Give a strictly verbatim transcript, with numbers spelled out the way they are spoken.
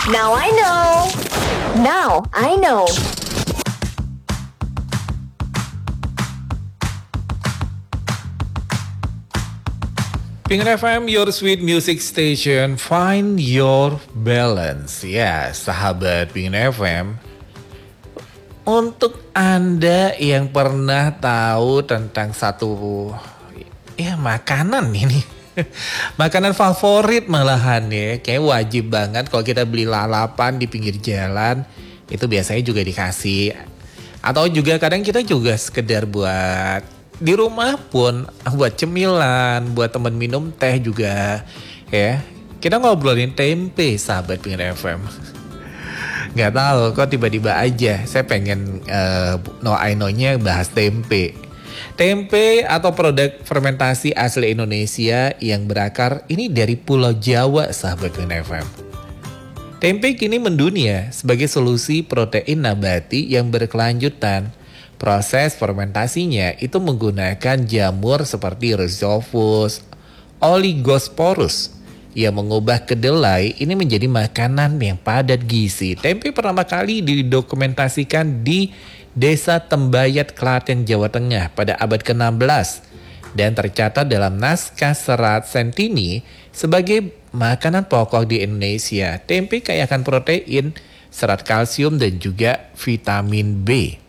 Now I know. Now I know. Pingin F M, your sweet music station, find your balance. Ya, sahabat Pingin F M, untuk Anda yang pernah tahu tentang satu ya makanan ini, makanan favorit malahan ya, kayak wajib banget kalau kita beli lalapan di pinggir jalan, itu biasanya juga dikasih. Atau juga kadang kita juga sekedar buat di rumah pun buat cemilan, buat temen minum teh juga ya. Kita ngobrolin tempe, sahabat Pingin F M. Gak tahu kok tiba-tiba aja saya pengen uh, no I know-nya bahas tempe. Tempe atau produk fermentasi asli Indonesia yang berakar ini dari Pulau Jawa, sahabat Pingin F M. Tempe kini mendunia sebagai solusi protein nabati yang berkelanjutan. Proses fermentasinya itu menggunakan jamur seperti Rhizopus oligosporus yang mengubah kedelai ini menjadi makanan yang padat gizi. Tempe pertama kali didokumentasikan di Desa Tembayat, Klaten, Jawa Tengah pada abad ke enam belas dan tercatat dalam naskah Serat Sentini sebagai makanan pokok di Indonesia. Tempe kaya akan protein, serat kalsium dan juga vitamin B.